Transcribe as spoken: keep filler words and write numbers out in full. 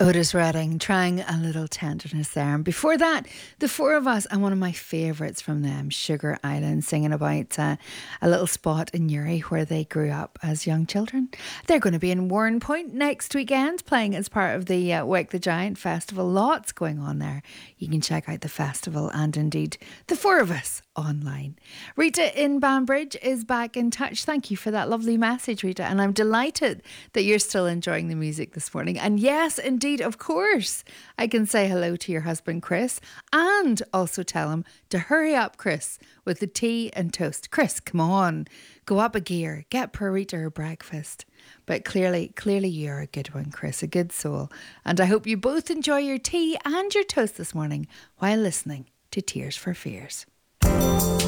Otis Redding, trying a little tenderness there. And before that, the four of us, and one of my favourites from them, Sugar Island, singing about uh, a little spot in Uri where they grew up as young children. They're going to be in Warren Point next weekend, playing as part of the uh, Wake the Giant Festival. Lots going on there. You can check out the festival and indeed the four of us online. Rita in Banbridge is back in touch. Thank you for that lovely message, Rita. And I'm delighted that you're still enjoying the music this morning. And yes, indeed, of course, I can say hello to your husband, Chris, and also tell him to hurry up, Chris, with the tea and toast. Chris, come on, go up a gear, get poor Rita her breakfast. But clearly, clearly you're a good one, Chris, a good soul. And I hope you both enjoy your tea and your toast this morning while listening to Tears for Fears.